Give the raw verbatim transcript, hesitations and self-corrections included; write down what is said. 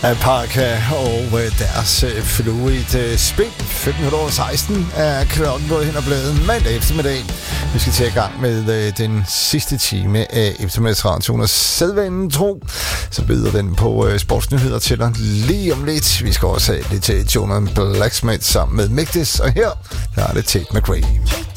Parka og deres Fluid spil. fem minutter over seksten er klokken gået hen og blevet mandag eftermiddag. Vi skal til i gang med den sidste time af eftermiddagsradioen, og sædvanen tro, så byder den på sportsnyheder til dig lige om lidt. Vi skal også have lidt til Jonathan Blacksmith sammen med Migdis, og her der er det Tate McRae.